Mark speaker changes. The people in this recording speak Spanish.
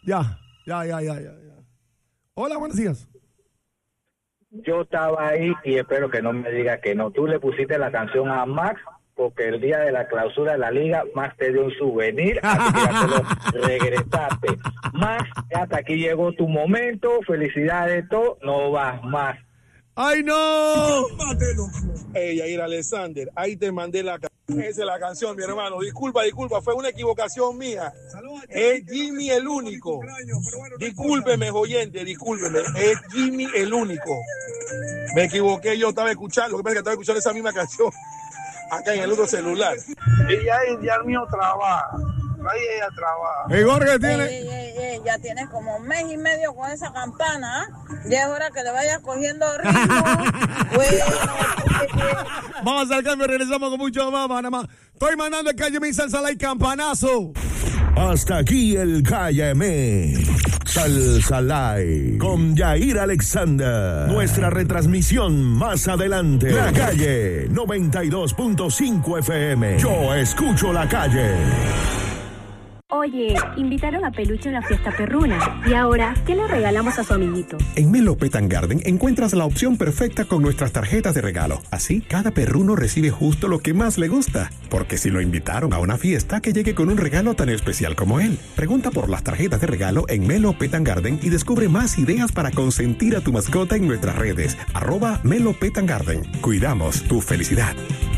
Speaker 1: Ya. Hola, buenos días.
Speaker 2: Yo estaba ahí y espero que no me diga que no. Tú le pusiste la canción a Max porque el día de la clausura de la liga Max te dio un souvenir, así que ya te lo regresaste. Max, hasta aquí llegó tu momento, felicidades, todo, no vas más.
Speaker 1: ¡Ay, no!
Speaker 3: Hey, Yair Alexander, ahí te mandé la canción. Esa es la canción, mi hermano. Disculpa, fue una equivocación mía. Es Jimmy el único. Discúlpeme, oyente, discúlpeme. Es Jimmy el único. Me equivoqué, yo estaba escuchando. Lo que pasa es que estaba escuchando esa misma canción acá en el otro celular. Ella el mío trabaja. Ahí ella trabaja.
Speaker 1: Y Jorge tiene...
Speaker 4: Ya tienes como un mes y medio con esa campana. Ya es hora que le vayas cogiendo ritmo.
Speaker 1: Vamos al cambio, regresamos con mucho más, Panamá. Estoy mandando el Calle Mi Salsa y campanazo.
Speaker 5: Hasta aquí el Cállame Salsa Live con Yair Alexander. Nuestra retransmisión más adelante. La Calle 92.5 FM. Yo escucho la calle.
Speaker 6: Oye, invitaron a Peluche a la fiesta perruna. ¿Y ahora qué le regalamos a su amiguito?
Speaker 7: En Melo Pet & Garden encuentras la opción perfecta con nuestras tarjetas de regalo. Así, cada perruno recibe justo lo que más le gusta. Porque si lo invitaron a una fiesta, que llegue con un regalo tan especial como él. Pregunta por las tarjetas de regalo en Melo Pet & Garden y descubre más ideas para consentir a tu mascota en nuestras redes. @Melo Pet & Garden. Cuidamos tu felicidad.